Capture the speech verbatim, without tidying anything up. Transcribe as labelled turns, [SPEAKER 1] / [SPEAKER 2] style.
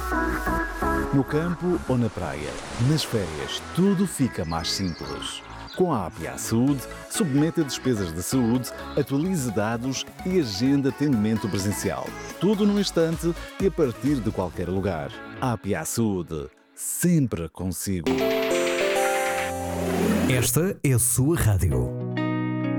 [SPEAKER 1] No campo ou na praia, nas férias, tudo fica mais simples. Com a A P A Saúde, submeta despesas de saúde, atualize dados e agenda atendimento presencial. Tudo num instante e a partir de qualquer lugar. A P A Saúde, sempre consigo.
[SPEAKER 2] Esta é a sua rádio.